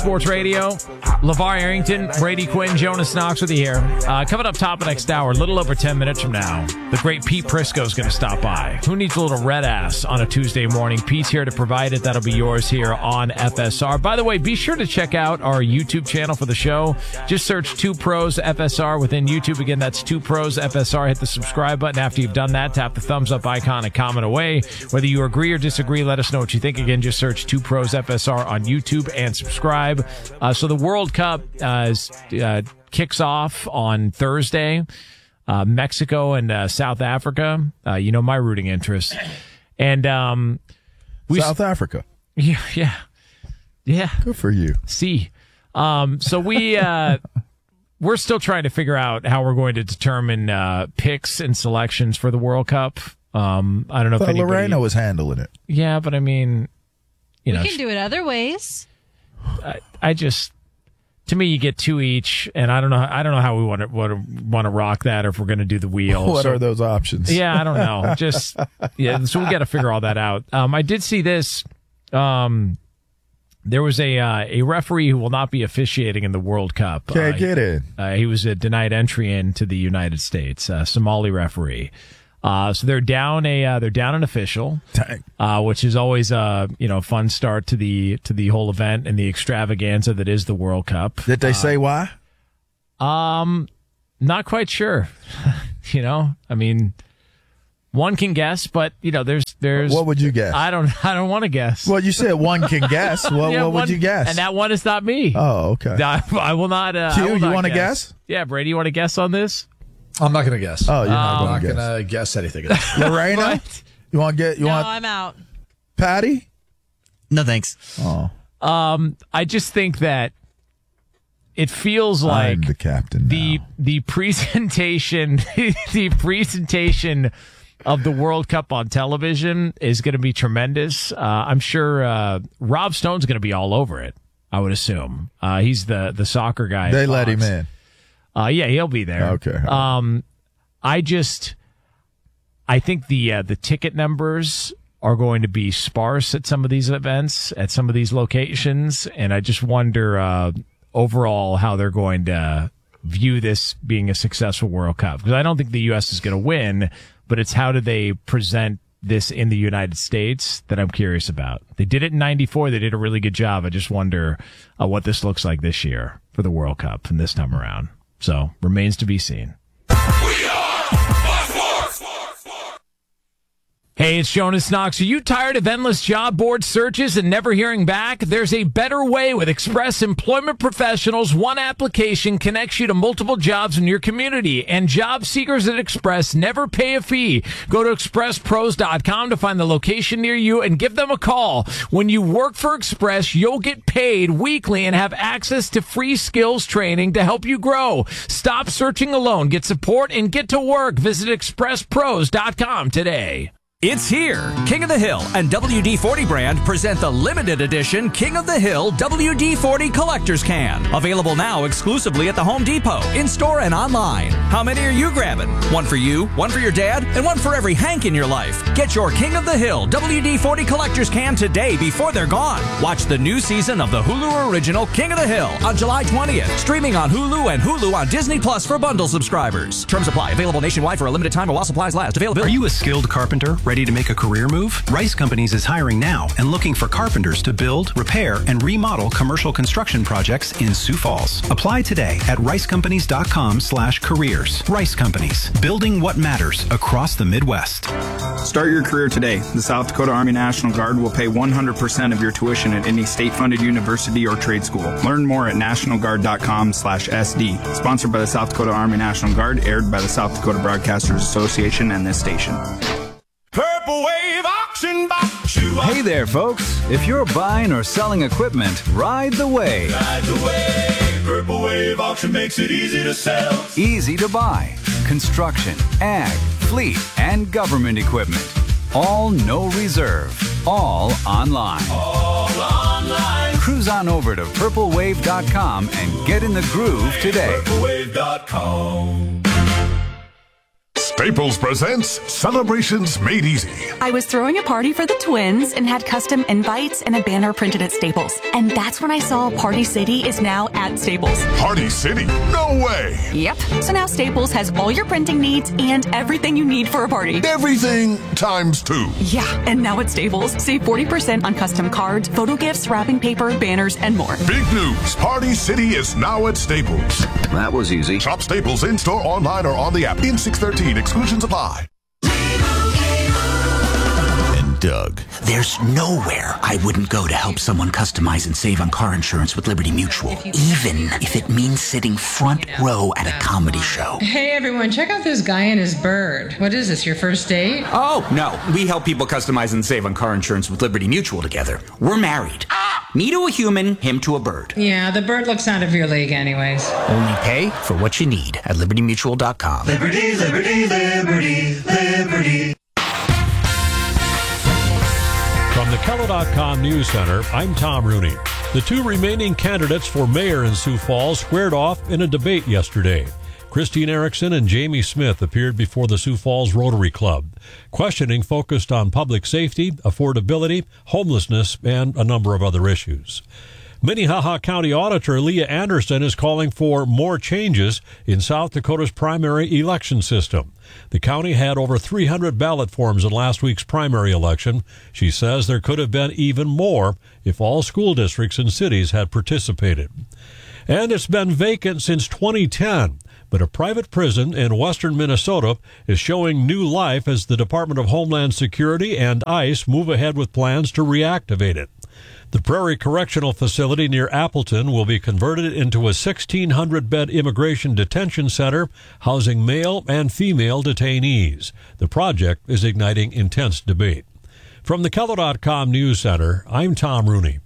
Sports Radio. LeVar Arrington, Brady Quinn, Jonas Knox with you here. Coming up top of next hour, a little over 10 minutes from now, the great Pete Prisco is going to stop by. Who needs a little red ass on a Tuesday morning? Pete's here to provide it. That'll be yours here on FSR. By the way, be sure to check out our YouTube channel for the show. Just search 2 Pros FSR within YouTube. Again, that's 2 Pros FSR. Hit the subscribe button. After you've done that, tap the thumbs up icon and comment away. Whether you agree or disagree, let us know what you think. Again, just search 2 Pros FSR on YouTube and subscribe. So the World Cup kicks off on Thursday. Mexico and South Africa. You know my rooting interest. And South Africa. Yeah. Good for you. See. So we're still trying to figure out how we're going to determine picks and selections for the World Cup. I don't know if anybody... Lorena was handling it. Yeah, but I mean, we can do it other ways. To me, you get 2 each, and I don't know how we want to rock that, or if we're going to do the wheel. What are those options? Yeah, I don't know. So we got to figure all that out. I did see this. There was a referee who will not be officiating in the World Cup. Can't get in. He was denied entry into the United States. Somali referee. So they're down an official, which is always a fun start to the whole event and the extravaganza that is the World Cup. Did they say why? Not quite sure. I mean, one can guess, but there's. What would you guess? I don't want to guess. Well, you said one can guess. What would you guess? And that one is not me. Oh, okay. I will not. Q, you want to guess? Yeah, Brady, you want to guess on this? I'm not going to guess. Oh, you're not going to guess anything. Lorena, you want to get? No, I'm out. Patty? No, thanks. Oh. I just think that it feels like I'm the captain. The presentation of the World Cup on television is going to be tremendous. I'm sure Rob Stone's going to be all over it. I would assume he's the soccer guy. They let him in. Yeah, he'll be there. Okay. I think the ticket numbers are going to be sparse at some of these events, at some of these locations, and I just wonder overall how they're going to view this being a successful World Cup. Because I don't think the U.S. is going to win, but it's how do they present this in the United States that I'm curious about. They did it in '94. They did a really good job. I just wonder what this looks like this year for the World Cup and this time around. So, remains to be seen. Hey, it's Jonas Knox. Are you tired of endless job board searches and never hearing back? There's a better way with Express Employment Professionals. One application connects you to multiple jobs in your community, and job seekers at Express never pay a fee. Go to expresspros.com to find the location near you and give them a call. When you work for Express, you'll get paid weekly and have access to free skills training to help you grow. Stop searching alone. Get support and get to work. Visit expresspros.com today. It's here. King of the Hill and WD-40 brand present the limited edition King of the Hill WD-40 Collector's Can. Available now exclusively at the Home Depot, in-store and online. How many are you grabbing? One for you, one for your dad, and one for every Hank in your life. Get your King of the Hill WD-40 Collector's Can today before they're gone. Watch the new season of the Hulu original King of the Hill on July 20th. Streaming on Hulu and Hulu on Disney Plus for bundle subscribers. Terms apply. Available nationwide for a limited time while supplies last. Availability. Are you a skilled carpenter ready to make a career move? Rice Companies is hiring now and looking for carpenters to build, repair, and remodel commercial construction projects in Sioux Falls. Apply today at ricecompanies.com/careers. Rice Companies, building what matters across the Midwest. Start your career today. The South Dakota Army National Guard will pay 100% of your tuition at any state-funded university or trade school. Learn more at nationalguard.com/SD. Sponsored by the South Dakota Army National Guard, aired by the South Dakota Broadcasters Association and this station. Purple Wave Auction Box. Hey there, folks. If you're buying or selling equipment, ride the wave. Ride the wave. Purple Wave Auction makes it easy to sell. Easy to buy. Construction, ag, fleet, and government equipment. All no reserve. All online. All online. Cruise on over to purplewave.com and get in the groove today. Purplewave.com. Staples presents Celebrations Made Easy. I was throwing a party for the twins and had custom invites and a banner printed at Staples. And that's when I saw Party City is now at Staples. Party City? No way! Yep. So now Staples has all your printing needs and everything you need for a party. Everything times 2. Yeah, and now at Staples, save 40% on custom cards, photo gifts, wrapping paper, banners, and more. Big news! Party City is now at Staples. That was easy. Shop Staples in-store, online, or on the app. In 613, exclusions apply. And Doug. There's nowhere I wouldn't go to help someone customize and save on car insurance with Liberty Mutual, even if it means sitting front row at a comedy show. Hey everyone, check out this guy and his bird. What is this, your first date? Oh, no. We help people customize and save on car insurance with Liberty Mutual together. We're married. Me to a human, him to a bird. Yeah, the bird looks out of your league anyways. Only pay for what you need at libertymutual.com. Liberty, liberty, liberty, liberty. From the Keller.com News Center, I'm Tom Rooney. The 2 remaining candidates for mayor in Sioux Falls squared off in a debate yesterday. Christine Erickson and Jamie Smith appeared before the Sioux Falls Rotary Club. Questioning focused on public safety, affordability, homelessness, and a number of other issues. Minnehaha County Auditor Leah Anderson is calling for more changes in South Dakota's primary election system. The county had over 300 ballot forms in last week's primary election. She says there could have been even more if all school districts and cities had participated. And it's been vacant since 2010. But a private prison in western Minnesota is showing new life as the Department of Homeland Security and ICE move ahead with plans to reactivate it. The Prairie Correctional Facility near Appleton will be converted into a 1,600-bed immigration detention center housing male and female detainees. The project is igniting intense debate. From the Keller.com News Center, I'm Tom Rooney.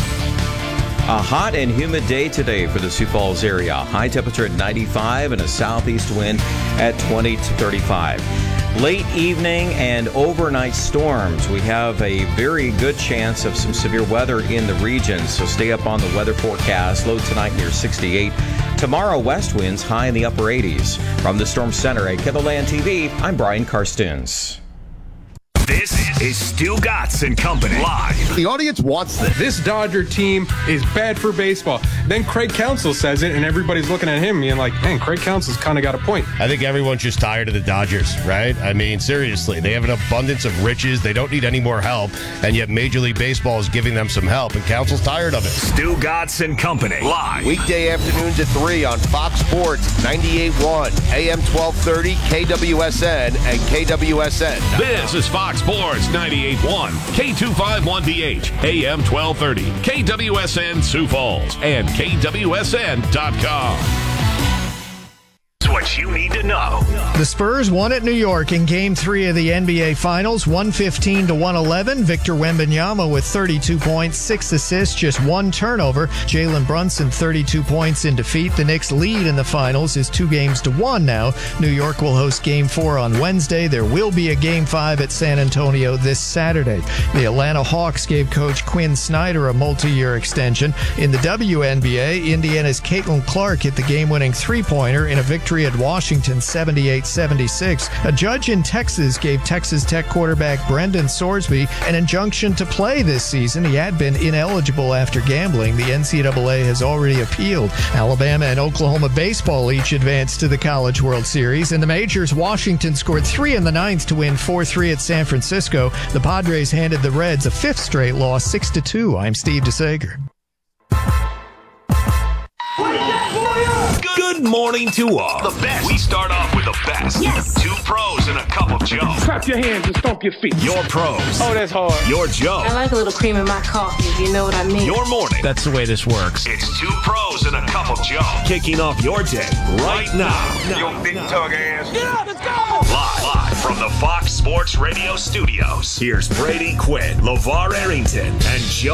A hot and humid day today for the Sioux Falls area. High temperature at 95 and a southeast wind at 20 to 35. Late evening and overnight storms. We have a very good chance of some severe weather in the region, so stay up on the weather forecast. Low tonight near 68. Tomorrow, west winds high in the upper 80s. From the Storm Center at KELOLAND TV, I'm Brian Karstuns. This is Stu Gatz and Company live. The audience wants this. This Dodger team is bad for baseball. Then Craig Counsell says it, and everybody's looking at him being like, man, Craig Counsell's kind of got a point. I think everyone's just tired of the Dodgers, right? I mean, seriously, they have an abundance of riches. They don't need any more help, and yet Major League Baseball is giving them some help, and Counsell's tired of it. Stu Gatz and Company live. Weekday afternoons at 3 on Fox Sports 98.1, AM 1230, KWSN, and KWSN. This is Fox Sports 98.1, K251DH, AM 1230, KWSN Sioux Falls, and KWSN.com. What you need to know. The Spurs won at New York in Game 3 of the NBA Finals, 115-111. Victor Wembanyama with 32 points, 6 assists, just 1 turnover. Jalen Brunson, 32 points in defeat. The Knicks' lead in the Finals is 2-1 now. New York will host Game 4 on Wednesday. There will be a Game 5 at San Antonio this Saturday. The Atlanta Hawks gave coach Quinn Snyder a multi-year extension. In the WNBA, Indiana's Caitlin Clark hit the game-winning three-pointer in a victory at Washington 78-76. A judge in Texas gave Texas Tech quarterback Brendan Sorsby an injunction to play this season. He had been ineligible after gambling. The NCAA has already appealed. Alabama and Oklahoma baseball each advanced to the College World Series. In the majors, Washington scored 3 in the 9th to win 4-3 at San Francisco. The Padres handed the Reds a 5th straight loss, 6-2. I'm Steve DeSager. Good morning to all. The best. We start off with the best. Yes. 2 pros and a cup of Joe. Clap your hands and stomp your feet. Your pros. Oh, that's hard. Your Joe. I like a little cream in my coffee, you know what I mean. Your morning. That's the way this works. It's 2 pros and a cup of Joe. Kicking off your day right now. Your big tug ass. Yeah, let's go. Live from the Fox Sports Radio studios. Here's Brady Quinn, LeVar Arrington, and Joe